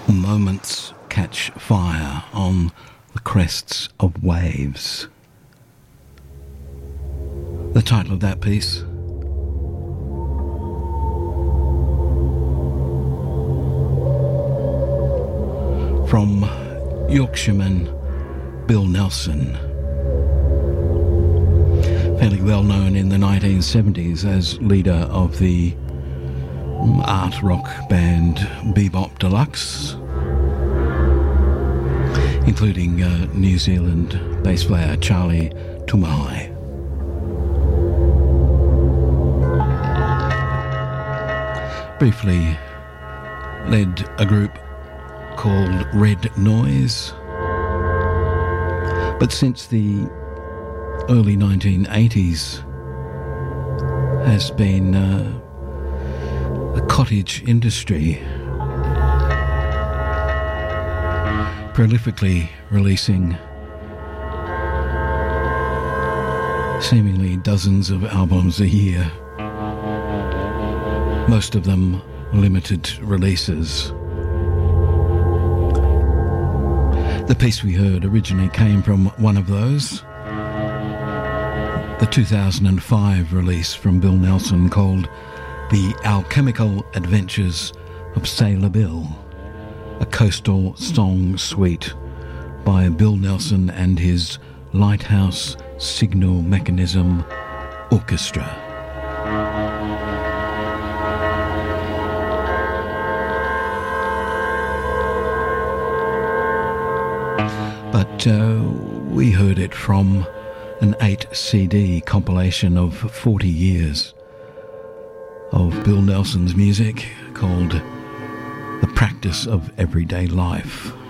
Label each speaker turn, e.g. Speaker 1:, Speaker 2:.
Speaker 1: Moments catch fire on the crests of waves. The title of that piece. From Yorkshireman Bill Nelson, fairly well known in the 1970s as leader of the art rock band Bebop Deluxe, including New Zealand bass player Charlie Tumahai. Briefly led a group called Red Noise, but since the early 1980s has been a cottage industry, prolifically releasing seemingly dozens of albums a year, most of them limited releases. The piece we heard originally came from one of those, the 2005 release from Bill Nelson called The Alchemical Adventures of Sailor Bill, a coastal song suite by Bill Nelson and his Lighthouse Signal Mechanism Orchestra. But we heard it from an 8-CD compilation of 40 years of Bill Nelson's music called The Practice of Everyday Life.